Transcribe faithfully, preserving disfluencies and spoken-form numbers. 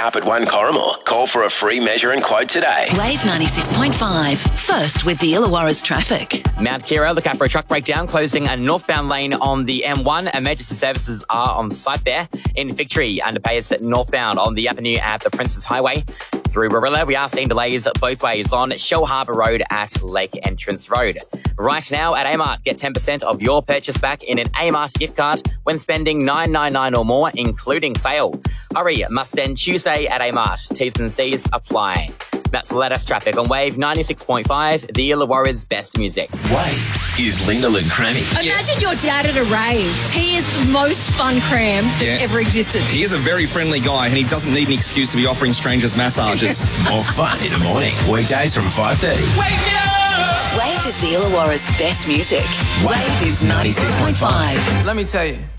Up at one Corrimal. Call for a free measure and quote today. Wave ninety-six point five. First with the Illawarra's traffic. Mount Kira, look out for a truck breakdown closing a northbound lane on the M one. Emergency services are on site there. In Victory, underpass northbound on the avenue at the Princes Highway. Through Warilla, we are seeing delays both ways on Shell Harbour Road at Lake Entrance Road. Right now at Amart, get ten percent of your purchase back in an Amart gift card when spending nine dollars ninety-nine or more, including sale. Hurry, must end Tuesday at Amart. T's and C's apply. That's the latest traffic on Wave ninety-six point five, the Illawarra's best music. Wave is Lyndall and Crammy. Imagine your dad at a rave. He is the most fun cram that's Yeah. ever existed. He is a very friendly guy and he doesn't need an excuse to be offering strangers massages. More fun in the morning. Weekdays from five thirty. Wave is the Illawarra's best music. Wave is ninety-six point five. Let me tell you.